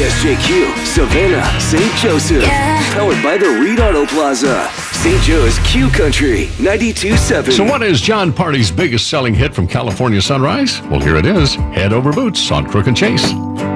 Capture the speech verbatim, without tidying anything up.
S J Q, Savannah, Saint Joseph. Yeah. Powered by the Reed Auto Plaza. Saint Joe's Q Country, ninety-two point seven. So what is John Party's biggest selling hit from California Sunrise? Well, here it is. Head Over Boots on Crook and Chase.